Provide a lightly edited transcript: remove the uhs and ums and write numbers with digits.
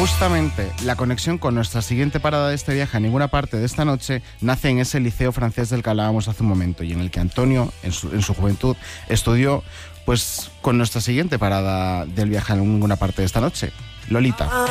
justamente la conexión con nuestra siguiente parada de este viaje a ninguna parte de esta noche nace en ese liceo francés del que hablábamos hace un momento y en el que Antonio, en su juventud, estudió, pues con nuestra siguiente parada del viaje a ninguna parte de esta noche, Lolita.